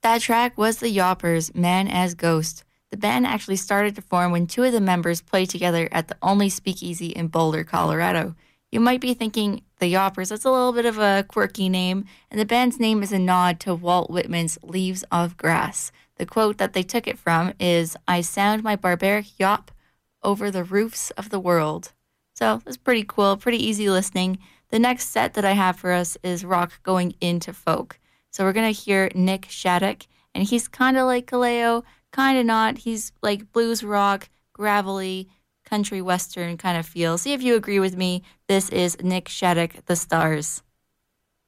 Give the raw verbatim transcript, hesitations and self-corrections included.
That track was the Yoppers, Man as Ghost. The band actually started to form when two of the members played together at the only speakeasy in Boulder, Colorado. You might be thinking, the Yoppers, that's a little bit of a quirky name, and the band's name is a nod to Walt Whitman's Leaves of Grass. The quote that they took it from is, I sound my barbaric yop over the roofs of the world. So that's pretty cool, pretty easy listening. The next set that I have for us is rock going into folk. So we're going to hear Nick Shattuck, and he's kind of like Kaleo, kind of not. He's like blues rock, gravelly, country western kind of feel. See if you agree with me. This is Nick Shattuck, The Stars.